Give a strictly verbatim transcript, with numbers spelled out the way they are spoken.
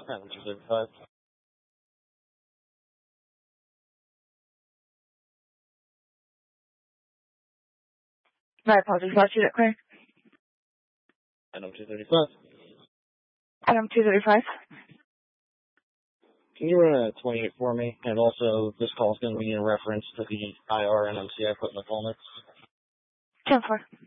Item two thirty-five. My apologies, lost you that clear. Item two thirty-five. Item two thirty-five. Can you run a twenty-eight for me? And also, this call is going to be in reference to the I R and M C I put in the call mix. ten four.